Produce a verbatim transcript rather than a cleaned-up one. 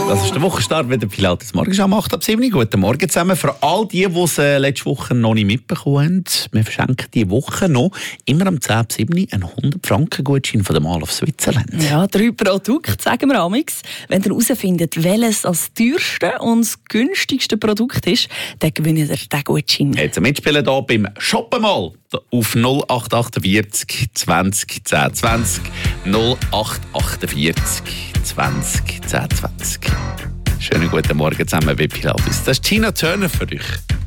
Das ist der Wochenstart, wenn der Pilates morgen schon macht ab sieben Uhr. Guten Morgen zusammen. Für all die, die es äh, letzte Woche noch nicht mitbekommen haben, wir verschenken diese Woche noch immer am zehn ab sieben Uhr einen hundert Franken Gutschein von der Mall of Switzerland. Ja, drei Produkte, sagen wir amix. Wenn ihr herausfindet, welches das teuerste und das günstigste Produkt ist, dann gewinnt ihr diesen Gutschein. Jetzt mitspielen hier beim Shoppen mal auf null acht achtundvierzig zwanzig zehn zwanzig null acht achtundvierzig zwanzig zehn zwanzig. Schönen guten Morgen zusammen bei Pilates. Das ist Tina Turner für euch.